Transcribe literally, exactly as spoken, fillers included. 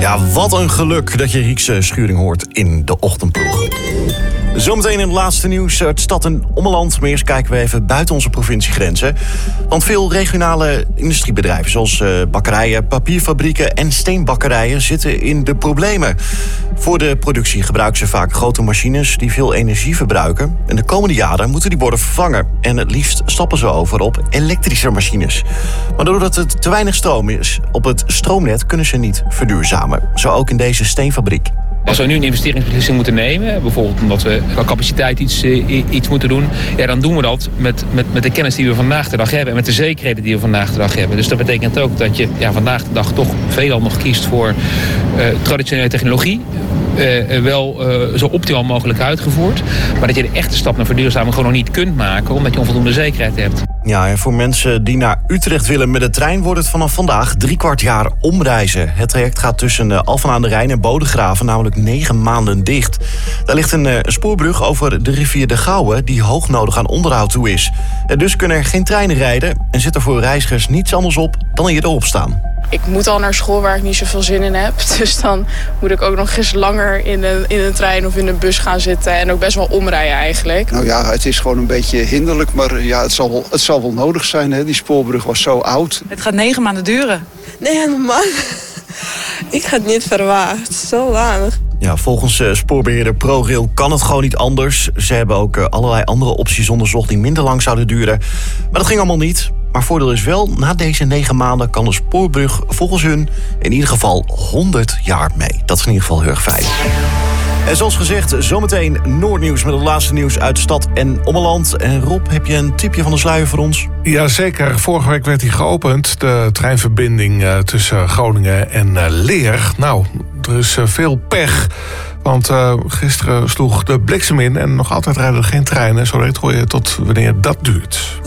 Ja, wat een geluk dat je Riekse Schuring hoort in de ochtendploeg. Zometeen in het laatste nieuws uit stad en ommeland. Maar eerst kijken we even buiten onze provinciegrenzen. Want veel regionale industriebedrijven, zoals uh, bakkerijen, papierfabrieken en steenbakkerijen, zitten in de problemen. Voor de productie gebruiken ze vaak grote machines die veel energie verbruiken. En de komende jaren moeten die worden vervangen. En het liefst stappen ze over op elektrische machines. Maar doordat het te weinig stroom is op het stroomnet, kunnen ze niet verduurzamen. Zo ook in deze steenfabriek. Als we nu een investeringsbeslissing moeten nemen, bijvoorbeeld omdat we qua capaciteit iets, uh, iets moeten doen, ja, dan doen we dat met, met, met de kennis die we vandaag de dag hebben en met de zekerheden die we vandaag de dag hebben. Dus dat betekent ook dat je ja, vandaag de dag toch veelal nog kiest voor uh, traditionele technologie. Uh, wel uh, zo optimaal mogelijk uitgevoerd. Maar dat je de echte stap naar verduurzaming gewoon nog niet kunt maken, omdat je onvoldoende zekerheid hebt. Ja, en voor mensen die naar Utrecht willen met de trein wordt het vanaf vandaag drie kwart jaar omreizen. Het traject gaat tussen Alphen aan de Rijn en Bodegraven namelijk negen maanden dicht. Daar ligt een, een spoorbrug over de rivier de Gouwe die hoognodig aan onderhoud toe is. En dus kunnen er geen treinen rijden en zit er voor reizigers niets anders op dan eerder opstaan. Ik moet al naar school waar ik niet zoveel zin in heb. Dus dan moet ik ook nog eens langer in een, in een trein of in een bus gaan zitten. En ook best wel omrijden eigenlijk. Nou ja, het is gewoon een beetje hinderlijk. Maar ja, het zal wel, het zal wel nodig zijn. Hè? Die spoorbrug was zo oud. Het gaat negen maanden duren. Nee, man. Ik had het niet verwacht. Zo lang. Ja, volgens uh, spoorbeheerder ProRail kan het gewoon niet anders. Ze hebben ook uh, allerlei andere opties onderzocht die minder lang zouden duren. Maar dat ging allemaal niet. Maar voordeel is wel, na deze negen maanden kan de spoorbrug volgens hun in ieder geval honderd jaar mee. Dat is in ieder geval heel erg fijn. En zoals gezegd, zometeen Noordnieuws met het laatste nieuws uit stad en ommeland. En Rob, heb je een tipje van de sluier voor ons? Jazeker, vorige week werd die geopend. De treinverbinding uh, tussen Groningen en uh, Leer. Nou, er is uh, veel pech. Want uh, gisteren sloeg de bliksem in en nog altijd rijden er geen treinen. Zo direct hoor je tot wanneer dat duurt.